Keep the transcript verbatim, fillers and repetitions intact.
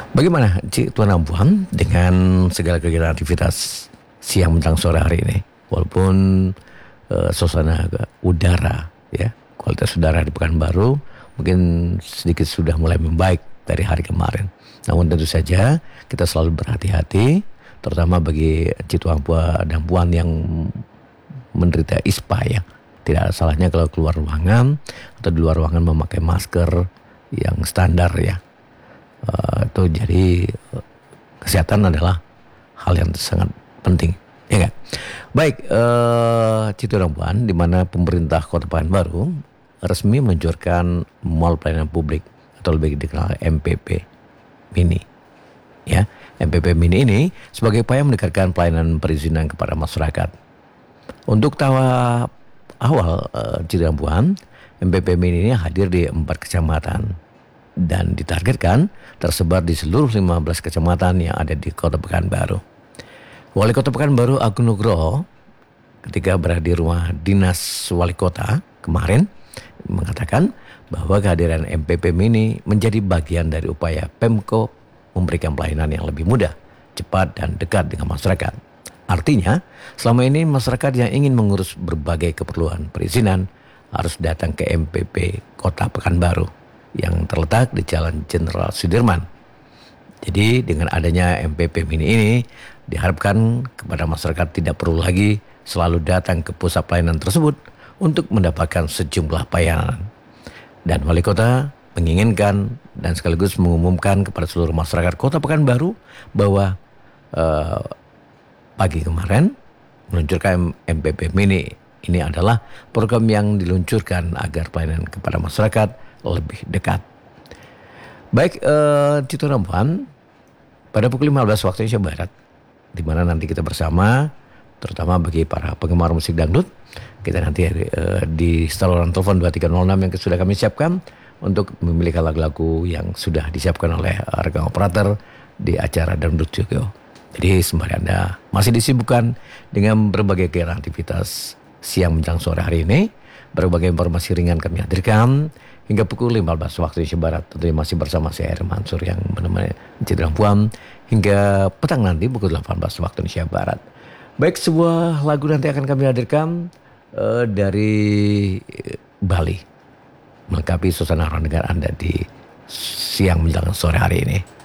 Bagaimana Cik Tuan dan Puan dengan segala kegiatan aktivitas siang menjelang sore hari ini? Walaupun uh, suasana udara, ya, kualitas udara di Pekanbaru mungkin sedikit sudah mulai membaik dari hari kemarin. Namun tentu saja kita selalu berhati-hati, terutama bagi Cik Tuan dan Puan yang menderita ispa, ya. Tidak ada salahnya kalau keluar ruangan atau di luar ruangan memakai masker yang standar, ya. Uh, itu jadi uh, kesehatan adalah hal yang sangat penting, ya enggak? Baik, uh, Cik Tuan dan Puan, di mana pemerintah Kota Pekanbaru resmi meluncurkan Mall Pelayanan Publik atau lebih dikenal M P P Mini, ya. M P P Mini ini sebagai upaya mendekatkan pelayanan perizinan kepada masyarakat. Untuk tahap awal, uh, Cik Tuan dan Puan, M P P Mini ini hadir di empat kecamatan dan ditargetkan tersebar di seluruh lima belas kecamatan yang ada di Kota Pekanbaru. Wali Kota Pekanbaru Agung Nugroho ketika berada di rumah dinas Wali Kota kemarin mengatakan bahwa kehadiran M P P Mini menjadi bagian dari upaya Pemko memberikan pelayanan yang lebih mudah, cepat dan dekat dengan masyarakat. Artinya, selama ini masyarakat yang ingin mengurus berbagai keperluan perizinan harus datang ke M P P Kota Pekanbaru yang terletak di Jalan Jenderal Sudirman. Jadi dengan adanya M P P Mini ini diharapkan kepada masyarakat tidak perlu lagi selalu datang ke pusat pelayanan tersebut untuk mendapatkan sejumlah pelayanan. Dan Wali Kota menginginkan dan sekaligus mengumumkan kepada seluruh masyarakat Kota Pekanbaru bahwa uh, pagi kemarin meluncurkan M P P Mini ini adalah program yang diluncurkan agar pelayanan kepada masyarakat lebih dekat. Baik, uh, Cik Tuan dan Puan, pada pukul lima belas waktu Indonesia Barat, di mana nanti kita bersama, terutama bagi para penggemar musik dangdut, kita nanti uh, di saluran telepon dua tiga nol enam yang sudah kami siapkan untuk memiliki lagu-lagu yang sudah disiapkan oleh rekan operator di acara Dangdut Jogyo. Jadi sembari Anda masih disibukkan dengan berbagai kegiatan aktivitas siang menjelang sore hari ini, berbagai informasi ringan kami hadirkan hingga pukul lima belas waktu Indonesia Barat. Tentunya masih bersama saya Herman Mansur yang menemani Cik Tuan dan Puan hingga petang nanti pukul delapan belas waktu Indonesia Barat. Baik, sebuah lagu nanti akan kami hadirkan uh, dari Bali, melengkapi suasana ruang dengar Anda di siang menjelang sore hari ini.